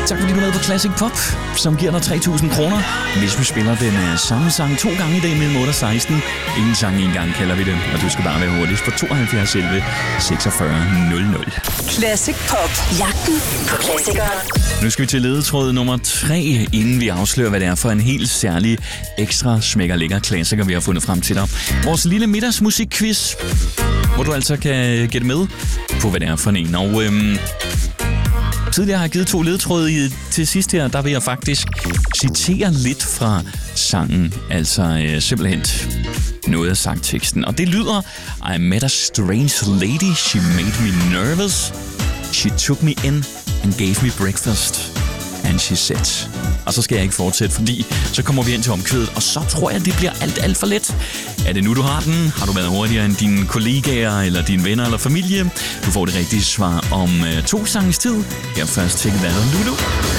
Tak fordi du er med på Classic Pop, som giver dig 3.000 kroner, hvis vi spiller den samme sang 2 gange i dag mellem 8 og 16. En sang en gang kalder vi det, og du skal bare være hurtigst på 72 11 46 00. Classic Pop. Jagten på klassikere. Nu skal vi til ledetråd nummer 3, inden vi afslører, hvad det er for en helt særlig ekstra smækker lækker klassiker, vi har fundet frem til dig. Vores lille middagsmusikquiz, hvor du altså kan gætte med på, hvad det er for en. Og tidligere har jeg givet 2 ledetråde til sidst her, der vil jeg faktisk citere lidt fra sangen, altså simpelthen noget af sangteksten. Og det lyder: I met a strange lady, she made me nervous, she took me in and gave me breakfast, and she said. Og så skal jeg ikke fortsætte, fordi så kommer vi ind til omkvædet, og så tror jeg, det bliver alt for let. Er det nu, du har den? Har du været hurtigere end dine kollegaer, eller dine venner eller familie? Du får det rigtige svar om 2 sanges tid. Her først til Lulu.